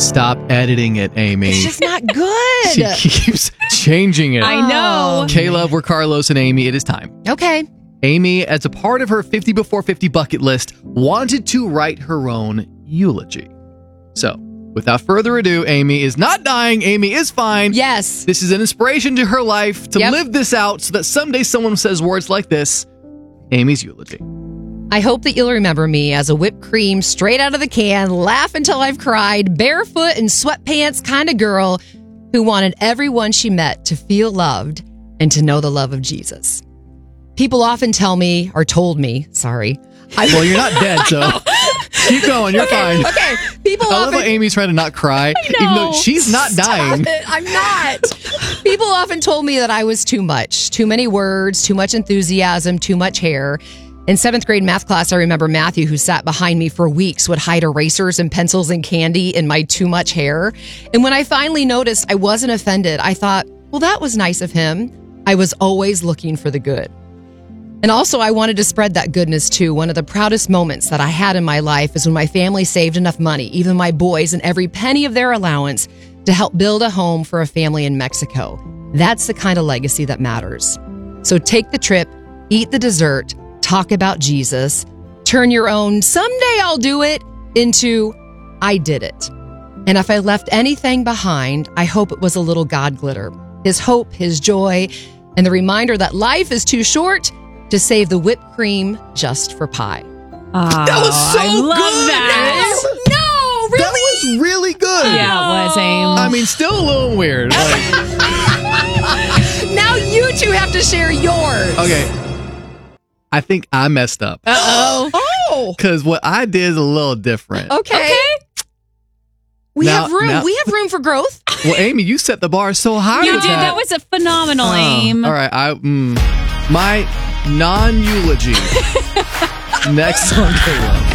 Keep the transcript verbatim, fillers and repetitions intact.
Stop editing it, Amy. It's just not good. She keeps changing it. I know. Caleb, we're Carlos and Amy. It is time. Okay. Amy, as a part of her fifty before fifty bucket list, wanted to write her own eulogy. So, without further ado, Amy is not dying. Amy is fine. Yes. This is an inspiration to her life to Yep. live this out so that someday someone says words like this. Amy's eulogy. I hope that you'll remember me as a whipped cream straight out of the can, laugh until I've cried, barefoot and sweatpants kind of girl who wanted everyone she met to feel loved and to know the love of Jesus. People often tell me, or told me, sorry. I, Well, you're not dead, so keep going. You're okay, fine. Okay, people I love often... how Amy's trying to not cry, even though she's not dying. Stop it. I'm not. People often told me that I was too much. Too many words, too much enthusiasm, too much hair. In seventh grade math class, I remember Matthew, who sat behind me for weeks, would hide erasers and pencils and candy in my too much hair. And when I finally noticed I wasn't offended, I thought, well, that was nice of him. I was always looking for the good. And also, I wanted to spread that goodness too. One of the proudest moments that I had in my life is when my family saved enough money, even my boys and every penny of their allowance, to help build a home for a family in Mexico. That's the kind of legacy that matters. So take the trip, eat the dessert, talk about Jesus, turn your own someday I'll do it into I did it. And if I left anything behind, I hope it was a little God glitter, his hope, his joy, and the reminder that life is too short to save the whipped cream just for pie. Oh, That was so I love good. that. No, That really? was really good. Yeah, it was, Aim. I mean, still a little weird. Like, Now you two have to share yours. okay. I think I messed up. Uh-oh. Oh. Because what I did is a little different. Okay. Okay. We Now- have room. now- we have room for growth. Well, Amy, you set the bar so high. You with did. that. That was a phenomenal Oh, aim. All right. I mm, my non-eulogy. Next on Caleb.